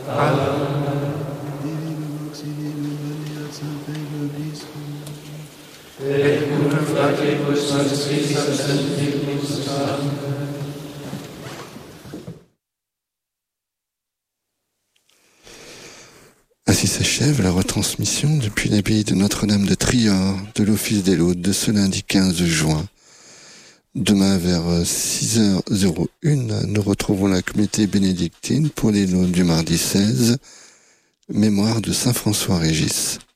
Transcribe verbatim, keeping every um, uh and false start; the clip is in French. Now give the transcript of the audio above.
Et cum fratibus nostris absentibus. Ainsi s'achève la retransmission depuis l'abbaye de Notre-Dame de Trior de l'Office des Laudes de ce lundi quinze juin. Demain vers six heures une, nous retrouvons la communauté bénédictine pour les laudes du mardi seize, mémoire de saint François Régis.